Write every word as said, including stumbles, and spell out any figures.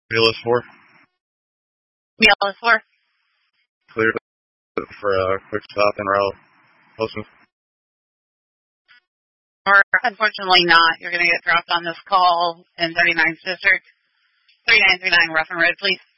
B L S four. B L S four. Cleared for a quick stop and route. Postman. Or unfortunately not. You're going to get dropped on this call in thirty-ninth District. thirty-nine thirty-nine Ruffin Road, please.